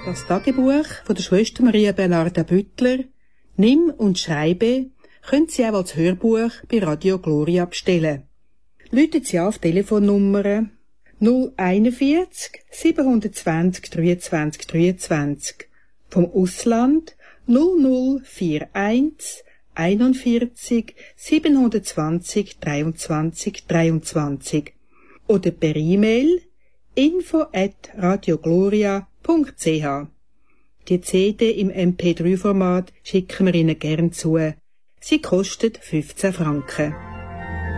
Das Tagebuch von der Schwester Maria Bernarda Büttler, Nimm und schreibe, können Sie auch als Hörbuch bei Radio Gloria bestellen. Rufen Sie auf die Telefonnummer 041 720 23 23. Vom Ausland 0041 41 720 23 23. Oder per E-Mail info@radiogloria.ch. Die CD im MP3-Format schicken wir Ihnen gern zu. Sie kostet 15 Franken.